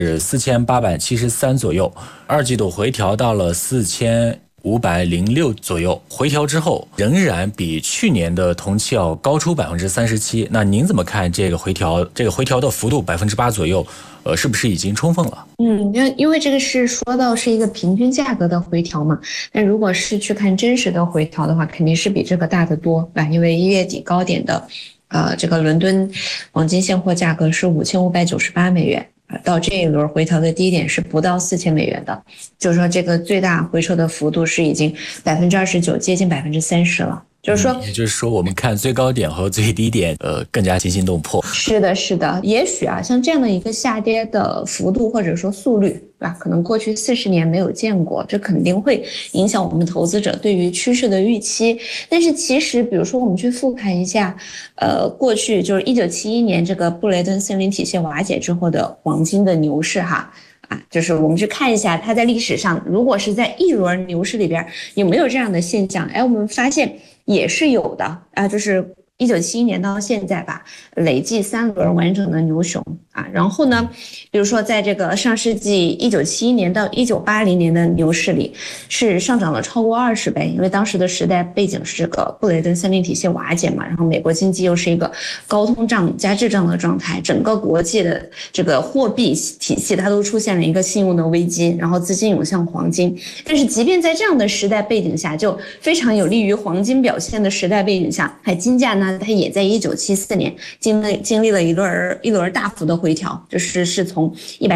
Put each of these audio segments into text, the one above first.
是4873左右，二季度回调到了4506左右，回调之后仍然比去年的同期要高出37%。那您怎么看这个回调？这个回调的幅度8%左右，是不是已经充分了？ 因为这个是说到是一个平均价格的回调嘛，但如果是去看真实的回调的话，肯定是比这个大得多吧？因为1月底高点的，这个伦敦黄金现货价格是$5598。到这一轮回调的低点是不到$4000的，就是说这个最大回撤的幅度是已经29%，接近30%了。就是说， 也就是说，我们看最高点和最低点，更加惊心动魄。 是的，是的。也许像这样的一个下跌的幅度或者说速率，对吧？可能过去40年没有见过，这肯定会影响我们投资者对于趋势的预期。但是其实，比如说我们去复盘一下，过去就是1971年这个布雷顿森林体系瓦解之后的黄金的牛市哈。就是我们去看一下它在历史上，如果是在一轮牛市里边有没有这样的现象？我们发现也是有的就是1971年到现在吧，累计3轮完整的牛熊然后呢，比如说在这个上世纪1971年到1980年的牛市里，是上涨了超过20倍，因为当时的时代背景是这个布雷顿森林体系瓦解嘛，然后美国经济又是一个高通胀加滞胀的状态，整个国际的这个货币体系它都出现了一个信用的危机，然后资金涌向黄金。但是即便在这样的时代背景下，就非常有利于黄金表现的时代背景下，金价呢它也在1974年经历了一轮大幅的回调，是从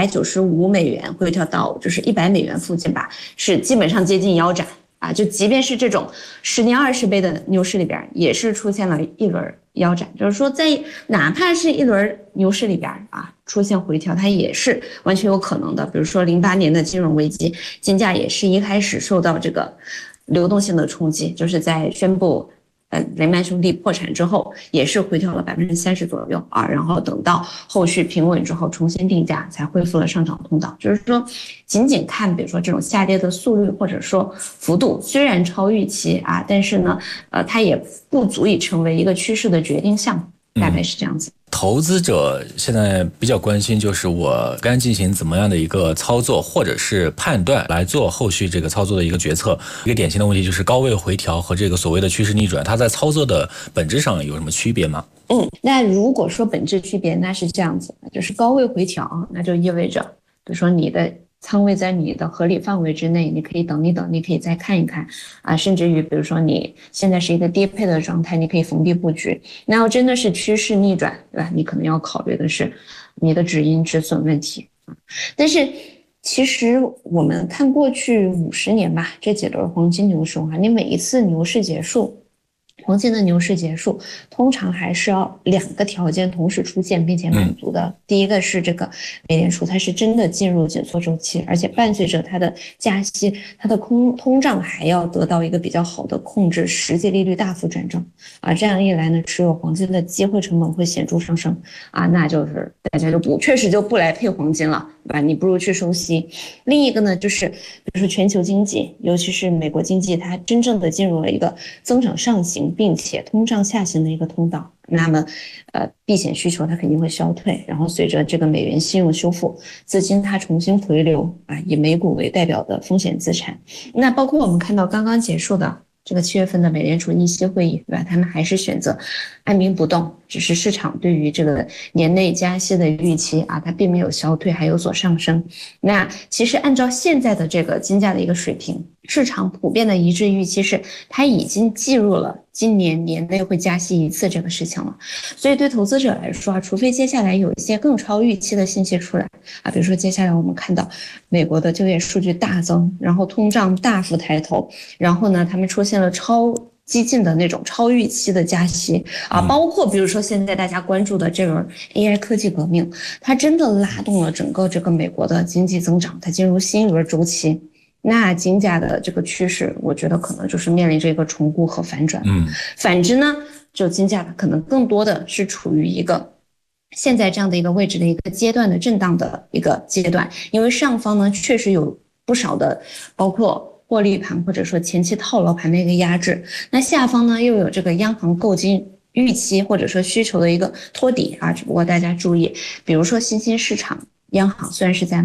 $195回调到就是$100附近吧，是基本上接近腰斩就即便是这种10年20倍的牛市里边，也是出现了一轮腰斩，就是说在哪怕是一轮牛市里边出现回调，它也是完全有可能的。比如说08年的金融危机，金价也是一开始受到这个流动性的冲击，就是在宣布雷曼兄弟破产之后，也是回调了30%左右然后等到后续平稳之后重新定价，才恢复了上涨通道。就是说，仅仅看比如说这种下跌的速率或者说幅度，虽然超预期但是呢，它也不足以成为一个趋势的决定项目，大概是这样子。 投资者现在比较关心，就是我该进行怎么样的一个操作，或者是判断来做后续这个操作的一个决策。一个典型的问题就是高位回调和这个所谓的趋势逆转，它在操作的本质上有什么区别吗？ 那如果说本质区别，那是这样子，就是高位回调，那就意味着，比如说你的仓位在你的合理范围之内，你可以等一等，你可以再看一看甚至于比如说你现在是一个低配的状态，你可以逢低布局。那要真的是趋势逆转，对吧？你可能要考虑的是你的止盈止损问题但是其实我们看过去50年吧，这几轮黄金牛熊你每一次牛市结束，黄金的牛市结束，通常还是要2个条件同时出现并且满足的。第一个是这个美联储它是真的进入紧缩周期，而且伴随着它的加息，它的通胀还要得到一个比较好的控制，实际利率大幅转正这样一来呢，持有黄金的机会成本会显著上升那就是大家确实就不来配黄金了，对吧？你不如去收息。另一个呢，就是比如说全球经济，尤其是美国经济，它真正的进入了一个增长上行并且通胀下行的一个通道，那么避险需求它肯定会消退，然后随着这个美元信用修复，资金它重新回流以美股为代表的风险资产。那包括我们看到刚刚结束的这个7月份的美联储议息会议，对吧？他们还是选择按兵不动，只是市场对于这个年内加息的预期它并没有消退，还有所上升。那其实按照现在的这个金价的一个水平，市场普遍的一致预期是它已经计入了今年年内会加息1次这个事情了。所以对投资者来说除非接下来有一些更超预期的信息出来比如说接下来我们看到美国的就业数据大增，然后通胀大幅抬头，然后呢他们出现了超激进的那种超预期的加息包括比如说现在大家关注的这轮 AI 科技革命，它真的拉动了整个这个美国的经济增长，它进入新一轮周期。那金价的这个趋势，我觉得可能就是面临着一个重估和反转。反之呢，就金价可能更多的是处于一个现在这样的一个位置的一个阶段的震荡的一个阶段，因为上方呢确实有不少的包括获利盘或者说前期套牢盘的一个压制，那下方呢又有这个央行购金预期或者说需求的一个托底只不过大家注意，比如说新兴市场央行虽然是在